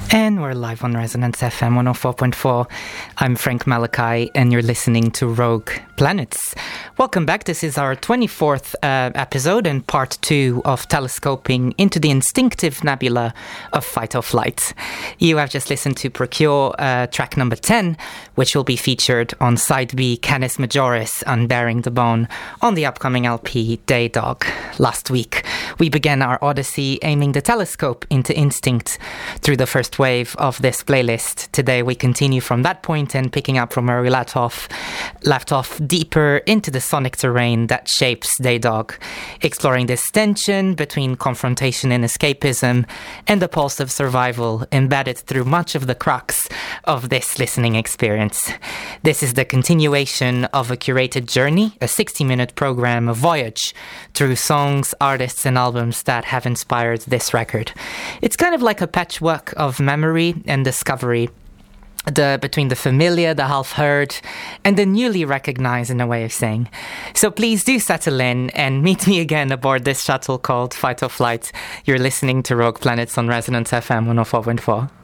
And we're live on Resonance FM 104.4. I'm Frank Malachi, and you're listening to Rogue Planets. Welcome back. This is our 24th episode and part 2 of telescoping into the instinctive nebula of fight or flight. You have just listened to Procure track number 10, which will be featured on side B, Canis Majoris, Unbearing the Bone, on the upcoming LP Day Dog. Last week, we began our odyssey aiming the telescope into instinct through the first wave of this playlist. Today we continue from that point and picking up from where we left off deeper into the sonic terrain that shapes Day Dog, exploring this tension between confrontation and escapism and the pulse of survival embedded through much of the crux of this listening experience. This is the continuation of a curated journey, a 60-minute program, a voyage through songs, artists and albums that have inspired this record. It's kind of like a patchwork of memory and discovery, between the familiar, the half-heard, and the newly recognized, in a way of saying. So please do settle in and meet me again aboard this shuttle called Fight or Flight. You're listening to Rogue Planets on Resonance FM 104.4.